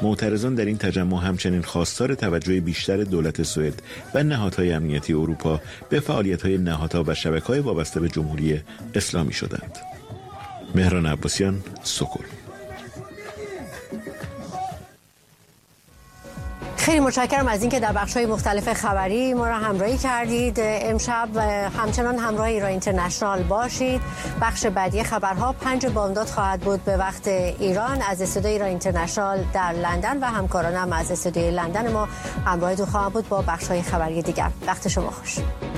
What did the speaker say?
معترضان در این تجمع همچنین خواستار توجه بیشتر دولت سوئد و نهادهای امنیتی اروپا به فعالیت‌های نهادها و شبکه‌های وابسته به جمهوری اسلامی شدند. مهران عباسیان، سکل. خیلی متشکرم از اینکه در بخش‌های مختلف خبری ما را همراهی کردید. امشب همچنان همراه ایران اینترنشنال باشید. بخش بعدی خبرها 5 بامداد خواهد بود به وقت ایران از استودیوی ایران اینترنشنال در لندن و همکارانم از استودیوی لندن ما همراهتون خواهم بود با بخش‌های خبری دیگر. وقت شما خوش.